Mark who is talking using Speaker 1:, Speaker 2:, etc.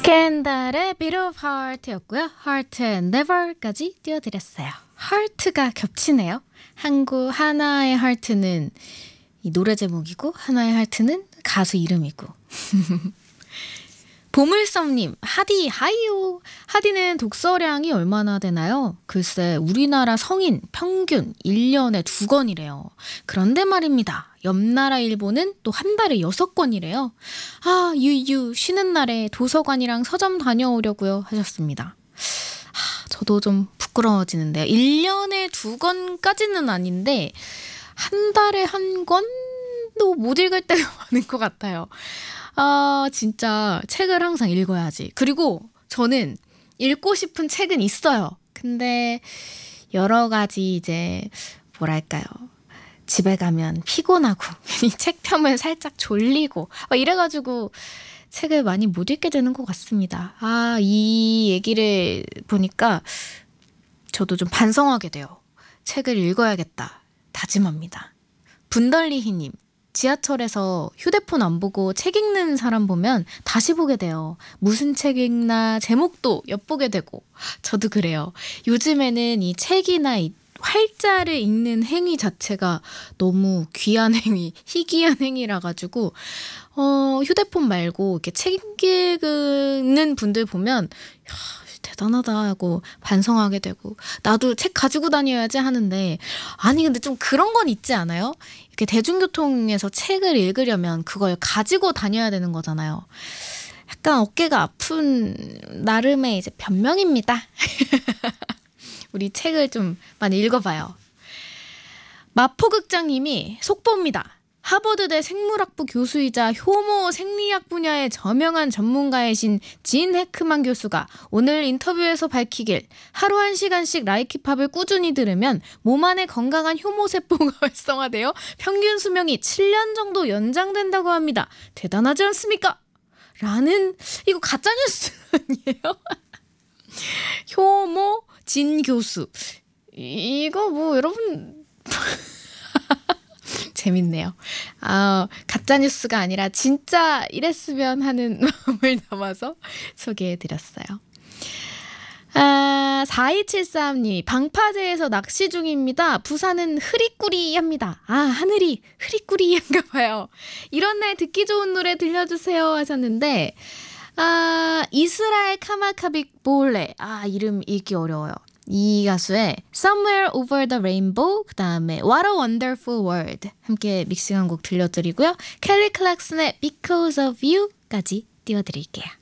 Speaker 1: 켄달의 Bit of Heart였고요. Heart and Never까지 띄워드렸어요. Heart가 겹치네요. 한국 하나의 Heart는 이 노래 제목이고 하나의 Heart는 가수 이름이고. 보물섬님, 하디 하이요. 하디는 독서량이 얼마나 되나요? 글쎄 우리나라 성인 평균 1년에 2권이래요. 그런데 말입니다. 옆나라 일본은 또 한 달에 6권이래요. 아, 유유 쉬는 날에 도서관이랑 서점 다녀오려고요 하셨습니다. 저도 좀 부끄러워지는데요. 1년에 2권까지는 아닌데 한 달에 1권도 못 읽을 때가 많은 것 같아요. 진짜 책을 항상 읽어야지. 그리고 저는 읽고 싶은 책은 있어요. 근데 여러 가지 이제 뭐랄까요. 집에 가면 피곤하고 이 책 펴면 살짝 졸리고 이래가지고 책을 많이 못 읽게 되는 것 같습니다. 이 얘기를 보니까 저도 좀 반성하게 돼요. 책을 읽어야겠다 다짐합니다. 분덜리히님, 지하철에서 휴대폰 안 보고 책 읽는 사람 보면 다시 보게 돼요. 무슨 책 읽나 제목도 엿보게 되고. 저도 그래요. 요즘에는 이 책이나 이 활자를 읽는 행위 자체가 너무 귀한 행위, 희귀한 행위라 가지고 휴대폰 말고 이렇게 책 읽는 분들 보면 대단하다 하고 반성하게 되고, 나도 책 가지고 다녀야지 하는데, 아니 근데 좀 그런 건 있지 않아요? 이렇게 대중교통에서 책을 읽으려면 그걸 가지고 다녀야 되는 거잖아요. 약간 어깨가 아픈 나름의 이제 변명입니다. 우리 책을 좀 많이 읽어봐요. 마포극장님이 속보입니다. 하버드대 생물학부 교수이자 효모 생리학 분야의 저명한 전문가이신 진 해크만 교수가 오늘 인터뷰에서 밝히길, 하루 1시간씩 라이키팝을 꾸준히 들으면 몸 안에 건강한 효모세포가 활성화되어 평균 수명이 7년 정도 연장된다고 합니다. 대단하지 않습니까? 라는, 이거 가짜뉴스 아니에요? 효모 진 교수. 이거 뭐 여러분 재밌네요. 가짜뉴스가 아니라 진짜 이랬으면 하는 마음을 담아서 소개해드렸어요. 4273님, 방파제에서 낚시 중입니다. 부산은 흐리꾸리합니다. 하늘이 흐리꾸리한가 봐요. 이런 날 듣기 좋은 노래 들려주세요 하셨는데, 이스라엘 카마카빅 볼레. 이름 읽기 어려워요. 이 가수의 Somewhere Over the Rainbow, 그 다음에 What a Wonderful World 함께 믹싱한 곡 들려드리고요. 켈리 클락슨의 Because of You까지 띄워드릴게요.